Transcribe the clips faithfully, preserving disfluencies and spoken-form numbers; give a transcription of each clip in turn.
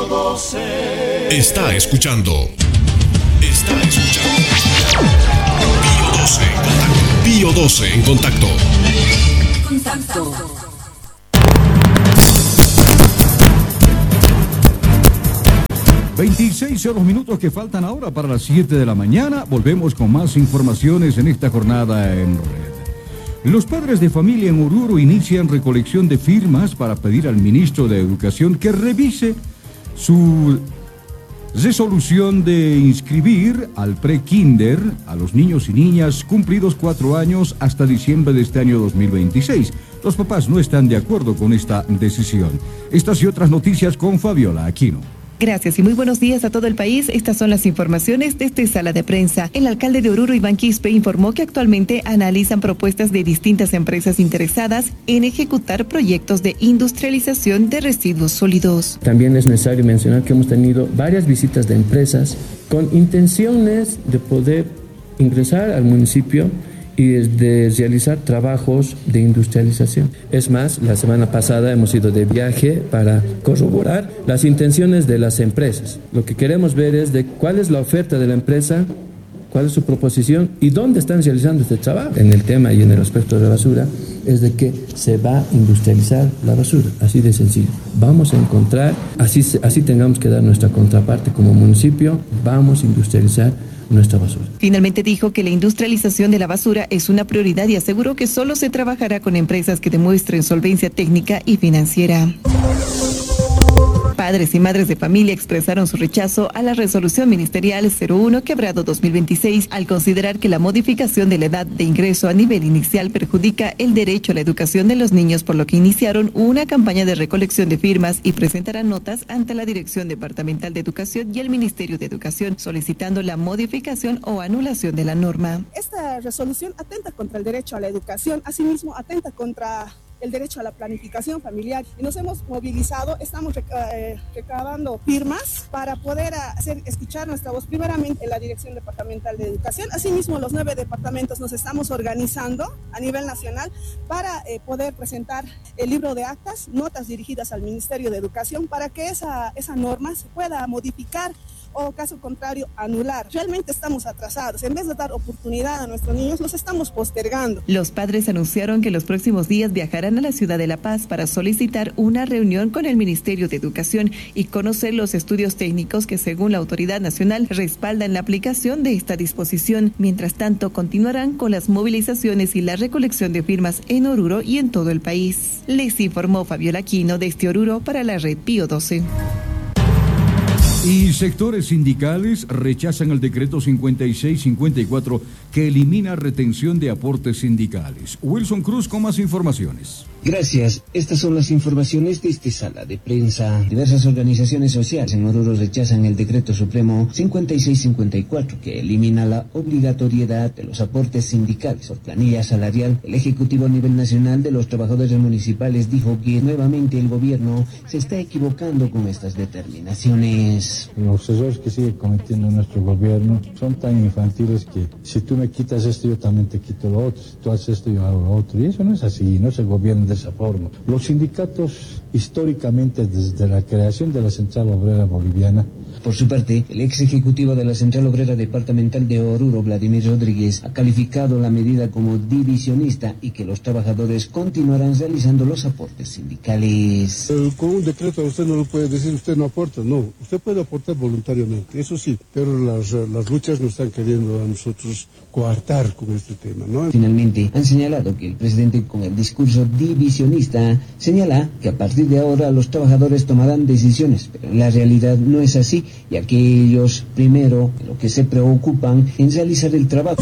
doce. Está escuchando. Está escuchando. Pío doce en contacto. Pío doce en contacto. Contacto. veintiséis son los minutos que faltan ahora para las siete de la mañana. Volvemos con más informaciones en esta jornada en red. Los padres de familia en Oruro inician recolección de firmas para pedir al ministro de Educación que revise su resolución de inscribir al pre-kinder a los niños y niñas cumplidos cuatro años hasta diciembre de este año dos mil veintiséis. Los papás no están de acuerdo con esta decisión. Estas y otras noticias con Fabiola Aquino. Gracias y muy buenos días a todo el país. Estas son las informaciones desde Sala de Prensa. El alcalde de Oruro, Iván Quispe, informó que actualmente analizan propuestas de distintas empresas interesadas en ejecutar proyectos de industrialización de residuos sólidos. También es necesario mencionar que hemos tenido varias visitas de empresas con intenciones de poder ingresar al municipio y de realizar trabajos de industrialización. Es más, la semana pasada hemos ido de viaje para corroborar las intenciones de las empresas. Lo que queremos ver es de cuál es la oferta de la empresa, cuál es su proposición y dónde están realizando este trabajo. En el tema y en el aspecto de la basura es de que se va a industrializar la basura, así de sencillo. Vamos a encontrar, así, así tengamos que dar nuestra contraparte como municipio, vamos a industrializar nuestra basura. Finalmente dijo que la industrialización de la basura es una prioridad y aseguró que solo se trabajará con empresas que demuestren solvencia técnica y financiera. Padres y madres de familia expresaron su rechazo a la resolución ministerial cero uno quebrado dos mil veintiséis al considerar que la modificación de la edad de ingreso a nivel inicial perjudica el derecho a la educación de los niños, por lo que iniciaron una campaña de recolección de firmas y presentarán notas ante la Dirección Departamental de Educación y el Ministerio de Educación solicitando la modificación o anulación de la norma. Esta resolución atenta contra el derecho a la educación, asimismo atenta contra el derecho a la planificación familiar y nos hemos movilizado, estamos eh, recabando firmas para poder hacer escuchar nuestra voz primeramente en la Dirección Departamental de Educación. Asimismo, los nueve departamentos nos estamos organizando a nivel nacional para eh, poder presentar el libro de actas, notas dirigidas al Ministerio de Educación para que esa, esa norma se pueda modificar o caso contrario anular. Realmente estamos atrasados. En vez de dar oportunidad a nuestros niños, los estamos postergando. Los padres anunciaron que los próximos días viajarán a la ciudad de La Paz para solicitar una reunión con el Ministerio de Educación y conocer los estudios técnicos que, según la autoridad nacional, respaldan la aplicación de esta disposición. Mientras tanto, continuarán con las movilizaciones y la recolección de firmas en Oruro y en todo el país. Les informó Fabiola Aquino desde Oruro para la red Pío doce. Y sectores sindicales rechazan el decreto cincuenta y seis cincuenta y cuatro que elimina retención de aportes sindicales. Wilson Cruz con más informaciones. Gracias. Estas son las informaciones de esta sala de prensa. Diversas organizaciones sociales en Oruro rechazan el decreto supremo cincuenta y seis cincuenta y cuatro que elimina la obligatoriedad de los aportes sindicales o planilla salarial. El Ejecutivo a nivel nacional de los trabajadores municipales dijo que nuevamente el gobierno se está equivocando con estas determinaciones. Los errores que sigue cometiendo nuestro gobierno son tan infantiles que si tú me quitas esto yo también te quito lo otro, si tú haces esto yo hago lo otro, y eso no es así, no se gobierna de esa forma. Los sindicatos históricamente desde la creación de la Central Obrera Boliviana. Por su parte, el ex ejecutivo de la Central Obrera Departamental de Oruro, Vladimir Rodríguez, ha calificado la medida como divisionista y que los trabajadores continuarán realizando los aportes sindicales. Eh, con un decreto usted no lo puede decir, usted no aporta, no, usted puede aportar voluntariamente, eso sí, pero las, las luchas nos están queriendo a nosotros coartar con este tema, ¿no? Finalmente, han señalado que el presidente, con el discurso divisionista, señala que a partir de ahora los trabajadores tomarán decisiones, pero en la realidad no es así, ya que ellos primero lo que se preocupan en realizar el trabajo.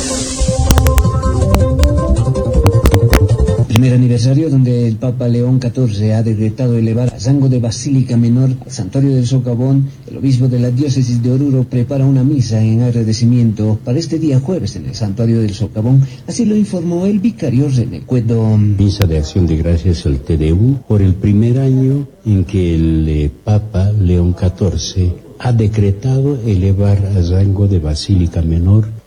Primer aniversario donde el Papa León catorce ha decretado elevar a rango de basílica menor al Santuario del Socavón. El obispo de la diócesis de Oruro prepara una misa en agradecimiento para este día jueves en el Santuario del Socavón, así lo informó el vicario René Cueto. Misa de acción de gracias al Te Deum por el primer año en que el eh, Papa León catorce ha decretado elevar a rango de basílica menor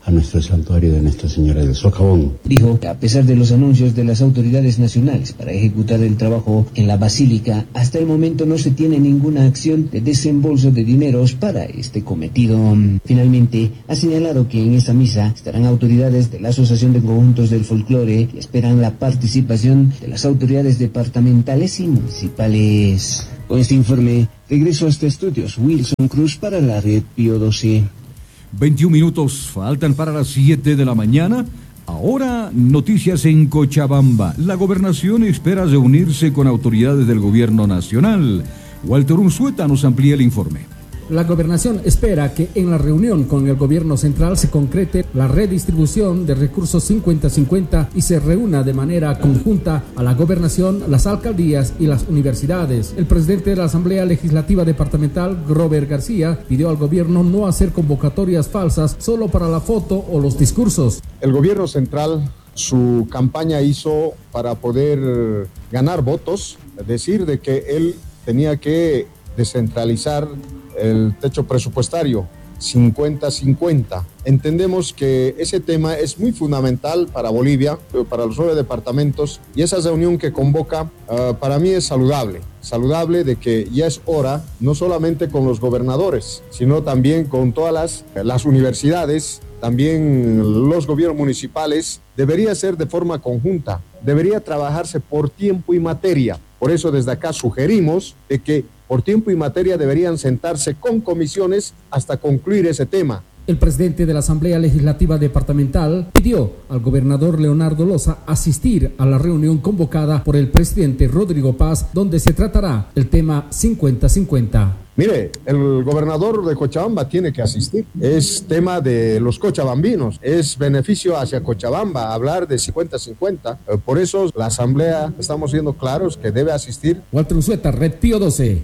a nuestro santuario de Nuestra Señora del Socavón. Dijo que a pesar de los anuncios de las autoridades nacionales para ejecutar el trabajo en la basílica, hasta el momento no se tiene ninguna acción de desembolso de dineros para este cometido. Finalmente, ha señalado que en esta misa estarán autoridades de la Asociación de Conjuntos del Folclore y esperan la participación de las autoridades departamentales y municipales. Con este informe, regreso hasta estudios Wilson Cruz para la red Pío doce. veintiún minutos faltan para las siete de la mañana. Ahora, noticias en Cochabamba. La gobernación espera reunirse con autoridades del gobierno nacional. Walter Unzueta nos amplía el informe. La gobernación espera que en la reunión con el gobierno central se concrete la redistribución de recursos cincuenta cincuenta y se reúna de manera conjunta a la gobernación, las alcaldías y las universidades. El presidente de la Asamblea Legislativa Departamental, Grover García, pidió al gobierno no hacer convocatorias falsas solo para la foto o los discursos. El gobierno central, su campaña hizo para poder ganar votos, decir de que él tenía que descentralizar el techo presupuestario, cincuenta cincuenta. Entendemos que ese tema es muy fundamental para Bolivia, para los nueve departamentos, y esa reunión que convoca uh, para mí es saludable. Saludable de que ya es hora, no solamente con los gobernadores, sino también con todas las, las universidades, también los gobiernos municipales. Debería ser de forma conjunta, debería trabajarse por tiempo y materia. Por eso desde acá sugerimos de que por tiempo y materia deberían sentarse con comisiones hasta concluir ese tema. El presidente de la Asamblea Legislativa Departamental pidió al gobernador Leonardo Loza asistir a la reunión convocada por el presidente Rodrigo Paz, donde se tratará el tema cincuenta cincuenta. Mire, el gobernador de Cochabamba tiene que asistir. Es tema de los cochabambinos, es beneficio hacia Cochabamba hablar de cincuenta cincuenta. Por eso la Asamblea, estamos siendo claros que debe asistir. Walter Unzueta, Red Pío doce.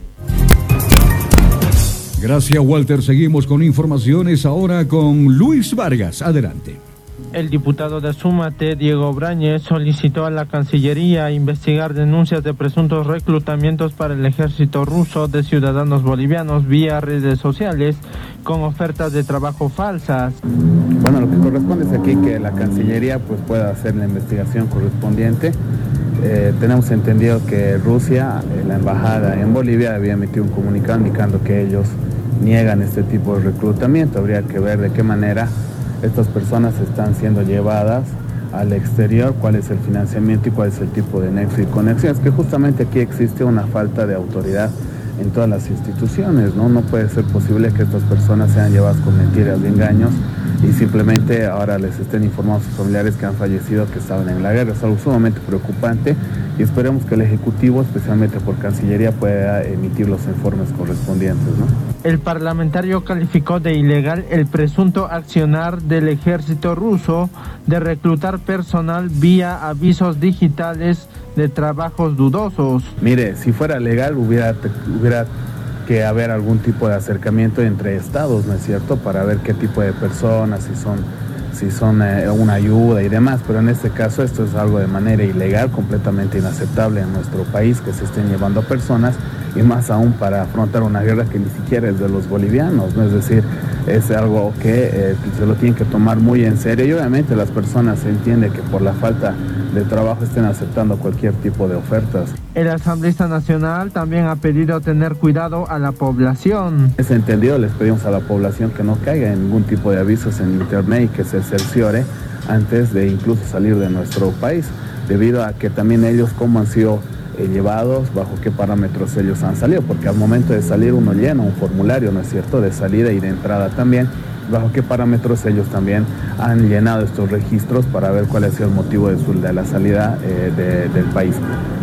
Gracias, Walter. Seguimos con informaciones ahora con Luis Vargas. Adelante. El diputado de Súmate, Diego Brañez, solicitó a la Cancillería investigar denuncias de presuntos reclutamientos para el ejército ruso de ciudadanos bolivianos vía redes sociales con ofertas de trabajo falsas. Bueno, lo que corresponde es aquí que la Cancillería pues pueda hacer la investigación correspondiente. Eh, tenemos entendido que Rusia, eh, la embajada en Bolivia, había emitido un comunicado indicando que ellos niegan este tipo de reclutamiento. Habría que ver de qué manera estas personas están siendo llevadas al exterior, cuál es el financiamiento y cuál es el tipo de nexo y conexiones, que justamente aquí existe una falta de autoridad en todas las instituciones, ¿no? No puede ser posible que estas personas sean llevadas con mentiras y engaños y simplemente ahora les estén informando a sus familiares que han fallecido, que estaban en la guerra. Es algo sumamente preocupante y esperemos que el Ejecutivo, especialmente por Cancillería, pueda emitir los informes correspondientes, ¿no? El parlamentario calificó de ilegal el presunto accionar del ejército ruso de reclutar personal vía avisos digitales de trabajos dudosos. Mire, si fuera legal hubiera, hubiera que haber algún tipo de acercamiento entre estados, ¿no es cierto?, para ver qué tipo de personas, si son, si son eh, una ayuda y demás, pero en este caso esto es algo de manera ilegal, completamente inaceptable en nuestro país, que se estén llevando a personas, y más aún para afrontar una guerra que ni siquiera es de los bolivianos, ¿no? Es decir, es algo que eh, se lo tienen que tomar muy en serio, y obviamente las personas se entiende que por la falta de trabajo estén aceptando cualquier tipo de ofertas. El asambleísta nacional también ha pedido tener cuidado a la población. En ese entendido les pedimos a la población que no caiga en ningún tipo de avisos en internet y que se cerciore antes de incluso salir de nuestro país, debido a que también ellos cómo han sido eh, llevados, bajo qué parámetros ellos han salido, porque al momento de salir uno llena un formulario, ¿no es cierto?, de salida y de entrada también, bajo qué parámetros ellos también han llenado estos registros para ver cuál ha sido el motivo de, su, de la salida eh, de, del país.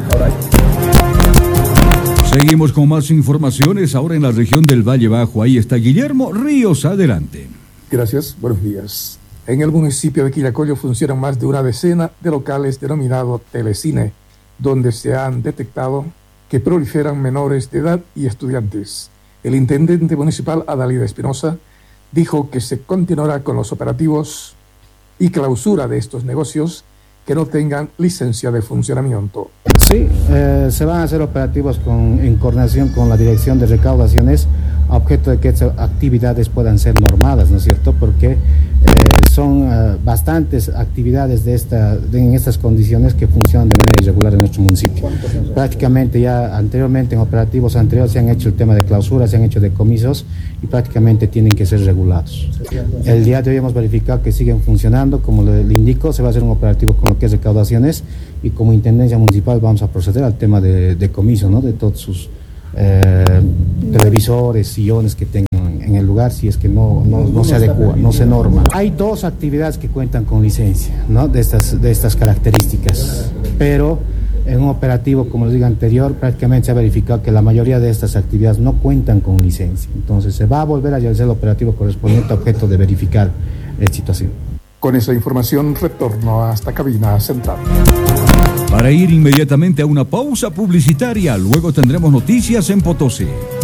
Seguimos con más informaciones ahora en la región del Valle Bajo. Ahí está Guillermo Ríos, adelante. Gracias, buenos días. En el municipio de Quillacollo funcionan más de una decena de locales denominados telecine, donde se han detectado que proliferan menores de edad y estudiantes. El intendente municipal, Adalida Espinosa, dijo que se continuará con los operativos y clausura de estos negocios que no tengan licencia de funcionamiento. Sí, eh, se van a hacer operativos con, en coordinación con la Dirección de Recaudaciones, a objeto de que estas actividades puedan ser normadas, ¿no es cierto? Porque son uh, bastantes actividades de esta, de, en estas condiciones que funcionan de manera irregular en nuestro municipio. Prácticamente ya anteriormente, en operativos anteriores, se han hecho el tema de clausura, se han hecho decomisos y prácticamente tienen que ser regulados. El día de hoy hemos verificado que siguen funcionando, como le, le indico, se va a hacer un operativo con lo que es recaudaciones y como Intendencia Municipal vamos a proceder al tema de decomiso, ¿no? De todos sus eh, televisores, sillones que tengan en el lugar, si es que no, no, no se adecua, no se norma. Hay dos actividades que cuentan con licencia, ¿no? de, estas, de estas características, pero en un operativo, como les digo anterior, prácticamente se ha verificado que la mayoría de estas actividades no cuentan con licencia. Entonces se va a volver a realizar el operativo correspondiente a objeto de verificar esta situación. Con esa información retorno hasta cabina central. Para ir inmediatamente a una pausa publicitaria, luego tendremos noticias en Potosí.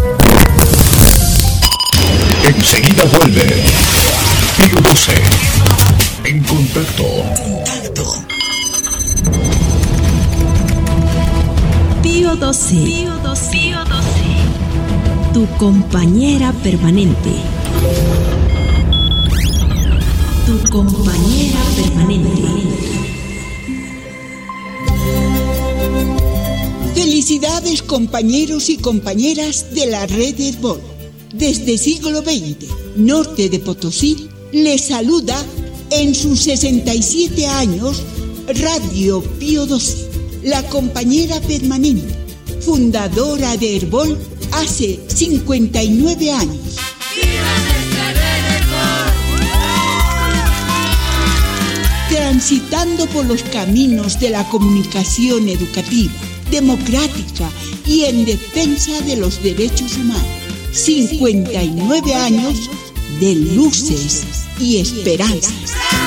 Enseguida vuelve Pío doce en contacto. Contacto. Pío doce. Pío doce. Pío doce. Tu compañera permanente. Tu compañera permanente. Felicidades, compañeros y compañeras de la red Herbol. Desde siglo veinte, norte de Potosí, les saluda en sus sesenta y siete años Radio Pío doce, la compañera permanente, fundadora de Herbol hace cincuenta y nueve años. Transitando por los caminos de la comunicación educativa, democrática y en defensa de los derechos humanos. cincuenta y nueve años de luces y esperanzas.